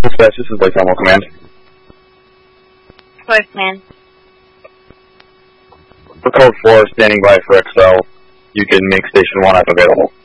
Dispatch, this is Lake Elmo Command. Force Command. For Code 4, standing by for XL, you can make Station 1 up available.